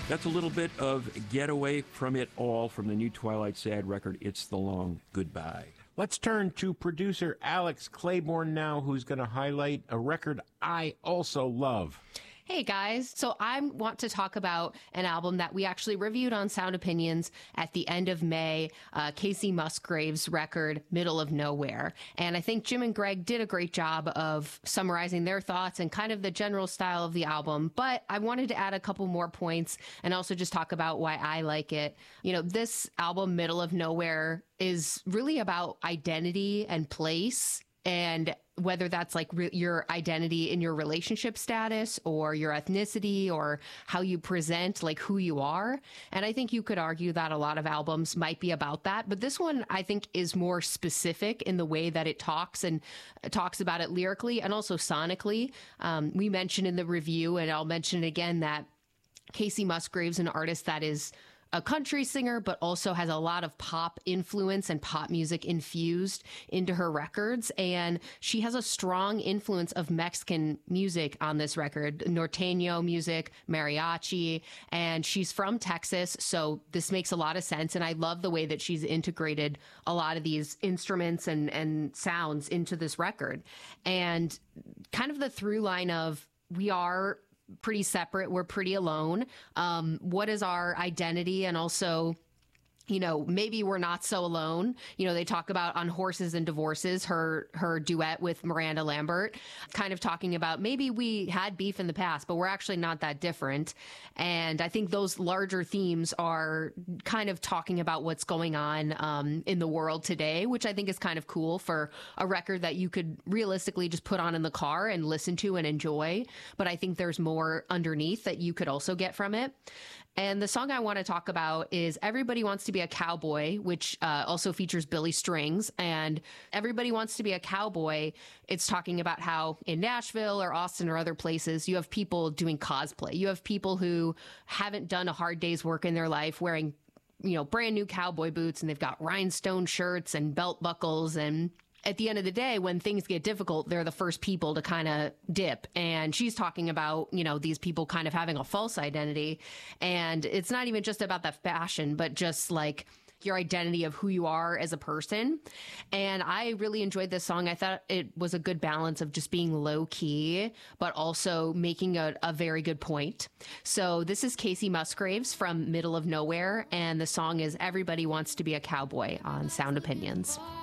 That's a little bit of Getaway from It All from the new Twilight Sad record, It's the Long Goodbye. Let's turn to producer Alex Claiborne now, who's going to highlight a record I also love. Hey guys, so I want to talk about an album that we actually reviewed on Sound Opinions at the end of May, Kacey Musgraves' record, Middle of Nowhere. And I think Jim and Greg did a great job of summarizing their thoughts and kind of the general style of the album. But I wanted to add a couple more points and also just talk about why I like it. You know, this album, Middle of Nowhere, is really about identity and place, and whether that's like your identity in your relationship status or your ethnicity or how you present, like who you are. And I think you could argue that a lot of albums might be about that. But this one, I think, is more specific in the way that it talks and talks about it lyrically and also sonically. We mentioned in the review, and I'll mention it again, that Kacey Musgraves, an artist that is a country singer, but also has a lot of pop influence and pop music infused into her records. And she has a strong influence of Mexican music on this record, norteño music, mariachi, and she's from Texas. So this makes a lot of sense. And I love the way that she's integrated a lot of these instruments and sounds into this record. And kind of the through line of, we are pretty separate. We're pretty alone. What is our identity? And also, you know, maybe we're not so alone. You know, they talk about on Horses and Divorces, her duet with Miranda Lambert, kind of talking about maybe we had beef in the past, but we're actually not that different. And I think those larger themes are kind of talking about what's going on in the world today, which I think is kind of cool for a record that you could realistically just put on in the car and listen to and enjoy. But I think there's more underneath that you could also get from it. And the song I want to talk about is Everybody Wants to Be a Cowboy, which also features Billy Strings. And Everybody Wants to Be a Cowboy, it's talking about how in Nashville or Austin or other places, you have people doing cosplay. You have people who haven't done a hard day's work in their life wearing, you know, brand new cowboy boots, and they've got rhinestone shirts and belt buckles, and at the end of the day, when things get difficult, they're the first people to kind of dip. And she's talking about, you know, these people kind of having a false identity. And it's not even just about the fashion, but just like your identity of who you are as a person. And I really enjoyed this song. I thought it was a good balance of just being low key, but also making a very good point. So this is Kacey Musgraves from Middle of Nowhere. And the song is Everybody Wants to Be a Cowboy on Sound Opinions.